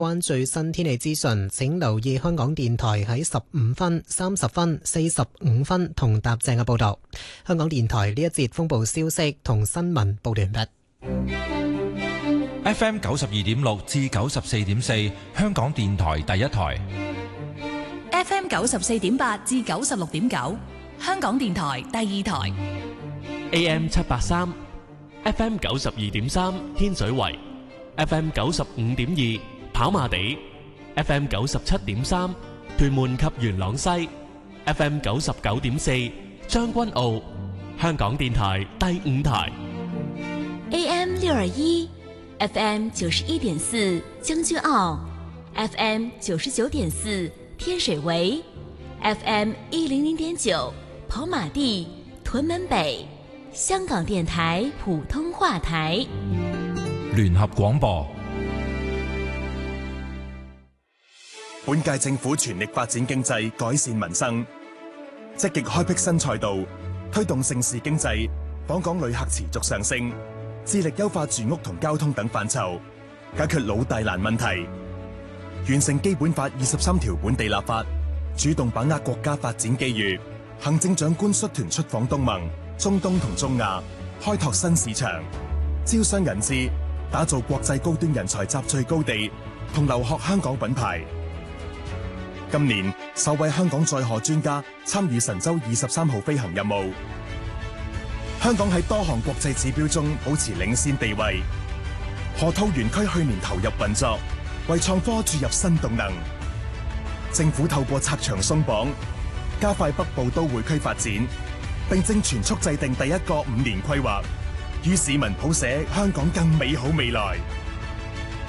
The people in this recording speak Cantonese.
關最新天氣資訊，請留意香港電台喺15分、30分、45分同踏正嘅報道。香港電台呢一節風暴消息同新聞報完畢。 FM 92.6至94.4，香港電台第一台。 FM 94.8至96.9，香港電台第二台。 AM 783 FM 92.3天水圍 FM 95.2跑馬地 FM 97.3屯門及元朗西 FM 99.4將軍澳，香港電台第五台。 AM 621 FM 91.4將軍澳 FM 99.4天水圍 FM 100.9跑馬地屯門北，香港電台普通話台。 聯合廣播。 本屆政府全力發展經濟，改善民生，積極開闢新賽道，推動盛事經濟，訪港旅客持續上升，致力優化住屋同交通等範疇，解決老大難問題，完成基本法23條本地立法，主動把握國家發展機遇。行政長官率團出訪東盟、中東同中亞，開拓新市場，招商引資，打造國際高端人才集聚高地同留學香港品牌。今年首位香港載荷專家參與神舟23號飛行任務，香港喺多項國際指標中保持領先地位。河套園區去年投入運作，為創科注入新動能。政府透過拆牆鬆綁，加快北部都會區發展，並正全速制定第一個5年規劃，與市民譜寫香港更美好未來。